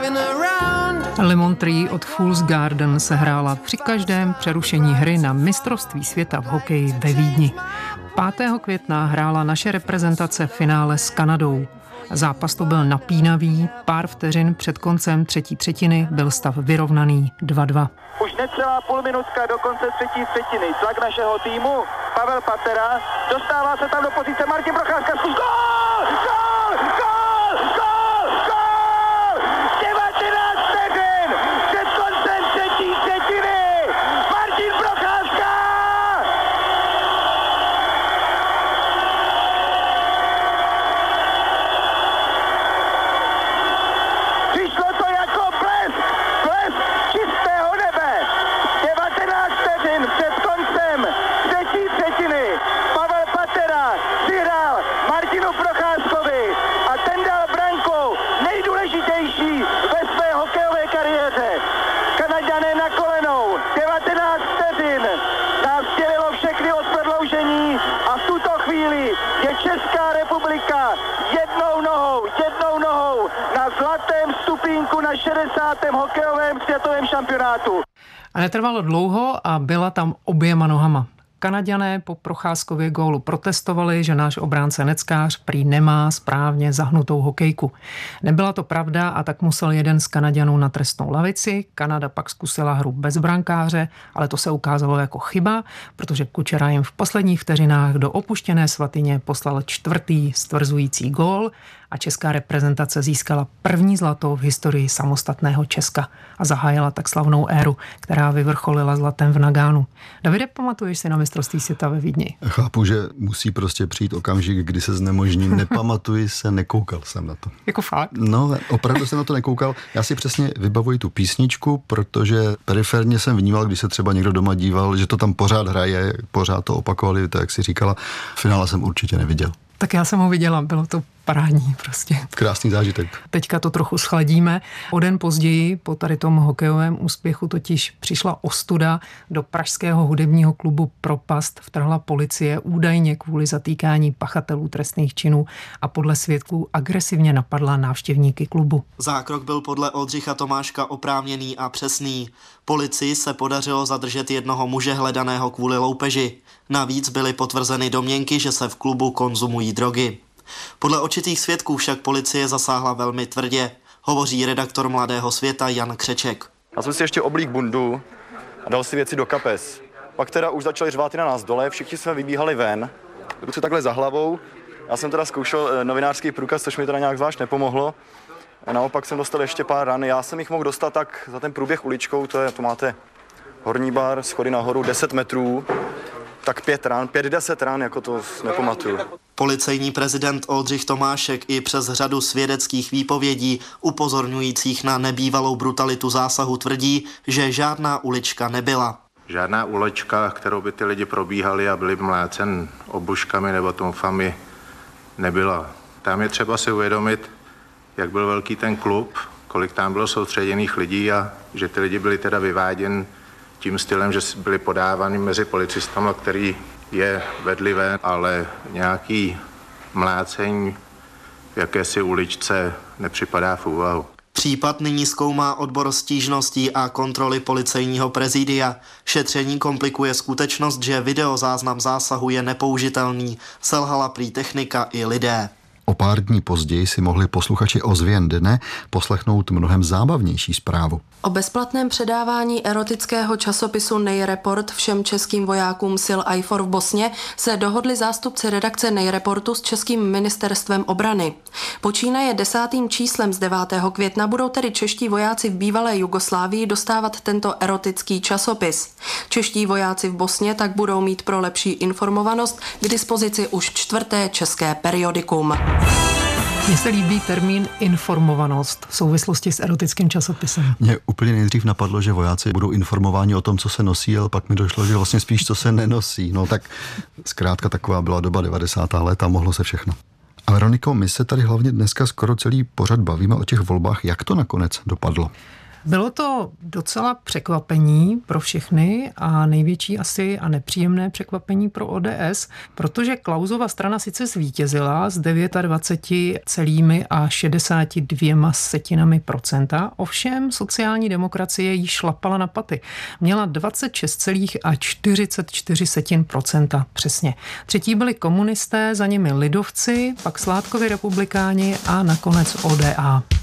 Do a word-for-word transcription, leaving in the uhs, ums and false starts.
Lemon Tree od Fool's Garden se hrála při každém přerušení hry na mistrovství světa v hokeji ve Vídni. pátého května hrála naše reprezentace finále s Kanadou. Zápas to byl napínavý, pár vteřin před koncem třetí třetiny byl stav vyrovnaný dva dva. Už necelá půl minutka do konce třetí třetiny. Tlak našeho týmu, Pavel Patera, dostává se tam do pozice Martin Procházka. Gól! Gól! Gól! Gól! Gól! devatenáct vteřin před koncem třetí třetiny. Martin Procházka! Přišlo to jako blesk, blesk čistého nebe. devatenáct vteřin před koncem třetí třetiny. Pavel Patera přihrál Martinu Procházkovi a ten dal branku nejdůležitější ve své hokejové kariéře. Kanaďané na kolenou, devatenáct vteřin nás dělilo všechny od prodloužení a v tuto chvíli je Česká republika jednou nohou, jednou nohou na zlatém stupínku na šedesátém hokejovém světovém šampionátu. A netrvalo dlouho a byla tam oběma nohama. Kanaďané po Procházkově gólu protestovali, že náš obránce Neckář prý nemá správně zahnutou hokejku. Nebyla to pravda a tak musel jeden z Kanaďanů na trestnou lavici. Kanada pak zkusila hru bez brankáře, ale to se ukázalo jako chyba, protože Kučera jim v posledních vteřinách do opuštěné svatyně poslal čtvrtý stvrzující gól a česká reprezentace získala první zlato v historii samostatného Česka a zahájila tak slavnou éru, která vyvrcholila zlatem v Nagánu. Davide, pamatuješ si na mistrovství světa ve Vídni? Chápu, že musí prostě přijít okamžik, kdy se znemožním. Nepamatuji se, nekoukal jsem na to. Jako fakt? No, opravdu jsem na to nekoukal. Já si přesně vybavuji tu písničku, protože periferně jsem vnímal, když se třeba někdo doma díval, že to tam pořád hraje, pořád to opakovali, tak jak si říkala. Finále jsem určitě neviděl. Tak já jsem ho viděla, bylo to parádní prostě. Krásný zážitek. Teďka to trochu schladíme. O den později, po tady tom hokejovém úspěchu, totiž přišla ostuda. Do pražského hudebního klubu Propast vtrhla policie údajně kvůli zatýkání pachatelů trestných činů a podle svědků agresivně napadla návštěvníky klubu. Zákrok byl podle Oldřicha Tomáška oprávněný a přesný. Policii se podařilo zadržet jednoho muže hledaného kvůli loupeži. Navíc byly potvrzeny domněnky, že se v klubu konzumují drogy. Podle očitých svědků však policie zasáhla velmi tvrdě, hovoří redaktor Mladého světa Jan Křeček. Já jsem si ještě oblík bundu a dal si věci do kapes. Pak teda už začali řvát i na nás dole, všichni jsme vybíhali ven, ruce takhle za hlavou. Já jsem teda zkoušel novinářský průkaz, což mi teda nějak zvlášť nepomohlo. A naopak jsem dostal ještě pár ran. Já jsem jich mohl dostat tak za ten průběh uličkou, to je, to máte horní bar, schody nahoru, deset metrů. Tak pět ran, pět, deset ran, jako to nepamatuju. Policejní prezident Oldřich Tomášek i přes řadu svědeckých výpovědí upozorňujících na nebývalou brutalitu zásahu tvrdí, že žádná ulička nebyla. Žádná ulička, kterou by ty lidi probíhali a byli mlácen obuškami nebo tomfami, nebyla. Tam je třeba si uvědomit, jak byl velký ten klub, kolik tam bylo soustředěných lidí a že ty lidi byli teda vyváděni tím stylem, že byli podávány mezi policistama, který je vedli ven, ale nějaký mlácení v jakési uličce nepřipadá v úvahu. Případ nyní zkoumá odbor stížností a kontroly policejního prezidia. Šetření komplikuje skutečnost, že videozáznam zásahu je nepoužitelný. Selhala prý technika i lidé. O pár dní později si mohli posluchači Ozvěn dne poslechnout mnohem zábavnější zprávu. O bezplatném předávání erotického časopisu Nejreport všem českým vojákům sil I F O R v Bosně se dohodli zástupci redakce Nejreportu s českým ministerstvem obrany. Počínaje desátým číslem z devátého května budou tedy čeští vojáci v bývalé Jugoslávii dostávat tento erotický časopis. Čeští vojáci v Bosně tak budou mít pro lepší informovanost k dispozici už čtvrté české periodikum. Mně se líbí termín informovanost v souvislosti s erotickým časopisem. Mně úplně nejdřív napadlo, že vojáci budou informováni o tom, co se nosí, ale pak mi došlo, že vlastně spíš, co se nenosí. No tak zkrátka taková byla doba devadesátá let a mohlo se všechno. A Veroniko, my se tady hlavně dneska skoro celý pořad bavíme o těch volbách. Jak to nakonec dopadlo? Bylo to docela překvapení pro všechny a největší asi a nepříjemné překvapení pro O D S, protože Klausova strana sice zvítězila s dvacet devět celá šedesát dvě setinami procenta, ovšem sociální demokracie jí šlapala na paty. Měla dvacet šest celá čtyřicet čtyři procenta přesně. Třetí byli komunisté, za nimi lidovci, pak Sládkovi republikáni a nakonec O D A.